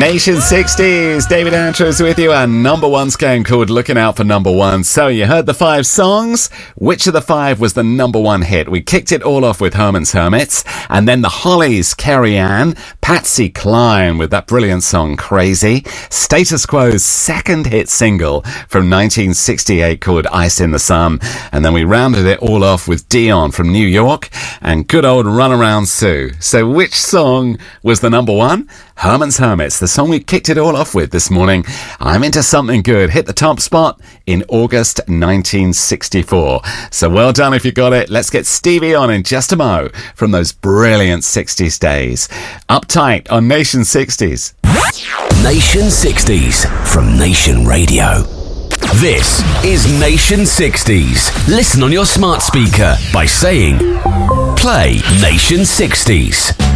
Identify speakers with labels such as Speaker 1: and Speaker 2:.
Speaker 1: Nation 60s, David Andrews with you, our number one game called Looking Out for Number One. So you heard the 5 songs. Which of the 5 was the number one hit? We kicked it all off with Herman's Hermits, and then the Hollies, Carrie Ann, Patsy Cline with that brilliant song Crazy, Status Quo's second hit single from 1968 called Ice in the Sun, and then we rounded it all off with Dion from New York and good old Runaround Sue. So which song was the number one? Herman's Hermits, the song we kicked it all off with this morning. I'm Into Something Good hit the top spot in August 1964. So well done if you got it. Let's get Stevie on in just a mo from those brilliant 60s days. Uptight on Nation 60s.
Speaker 2: Nation 60s from Nation Radio. This is Nation 60s. Listen on your smart speaker by saying, play Nation 60s.